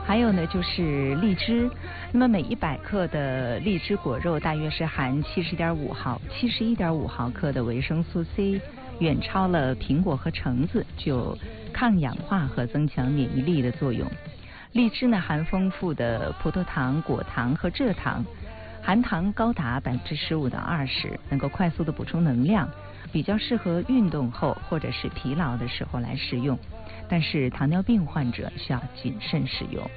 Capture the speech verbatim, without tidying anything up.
还有呢就是荔枝，那么每一百克的荔枝果肉大约是含七十点五毫、七十一点五毫克的维生素 C， 远超了苹果和橙子，具有抗氧化和增强免疫力的作用。荔枝呢含丰富的葡萄糖、果糖和蔗糖，含糖高达百分之十五到二十，能够快速的补充能量，比较适合运动后或者是疲劳的时候来食用。但是糖尿病患者需要谨慎使用。